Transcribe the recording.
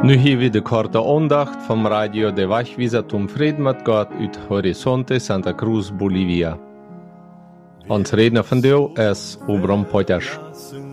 Nu hier weer de korte aandacht van Radio de Wegwijzer zum Frieden met God uit Horizonte Santa Cruz, Bolivia. Ons redner vandaag is Obram Potters.